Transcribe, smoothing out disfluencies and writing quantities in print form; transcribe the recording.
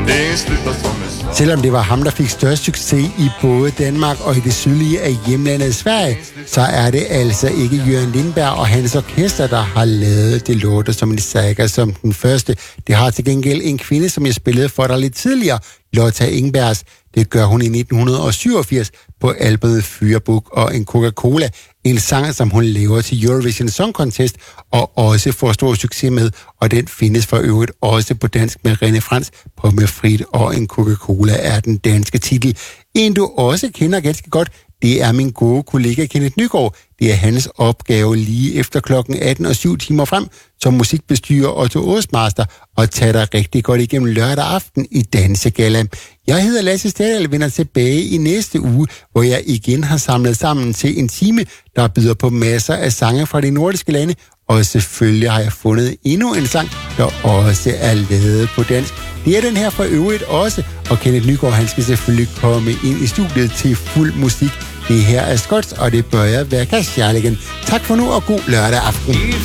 Selvom det var ham, der fik størst succes i både Danmark og i det sydlige af hjemlandet Sverige, så er det altså ikke Jørgen Lindberg og hans orkester, der har lavet Det låter som en saga som den første. Det har til gengæld en kvinde, som jeg spillede for dig lidt tidligere, Lotta Engbergs. Det gør hun i 1987 på albumet Fyrbuk og en Coca-Cola. En sang, som hun laver til Eurovision Song Contest og også får stor succes med. Og den findes for øvrigt også på dansk med René Frans på Med Frit og en Coca-Cola er den danske titel. En du også kender ganske godt, det er min gode kollega Kenneth Nygaard. Det er hans opgave lige efter klokken 18 og 7 timer frem som musikbestyrer Otto Åsmaster og tager dig rigtig godt igennem lørdag aften i Dansegalla. Jeg hedder Lasse Stadal, vender tilbage i næste uge, hvor jeg igen har samlet sammen til en time, der byder på masser af sange fra de nordiske lande, og selvfølgelig har jeg fundet endnu en sang, der også er lavet på dansk. Det er den her for øvrigt også, og Kenneth Nygaard, han skal selvfølgelig komme ind i studiet til fuld musik. Det her er Skots, og det bør jeg være Kashjarligen. Tak for nu, og god lørdag aften.